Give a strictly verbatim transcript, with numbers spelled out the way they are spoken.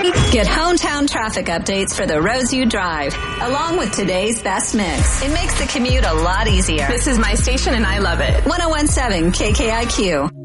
Get hometown traffic updates for the roads you drive, along with today's best mix. It makes the commute a lot easier. This is my station and I love it. one oh one point seven K K I Q.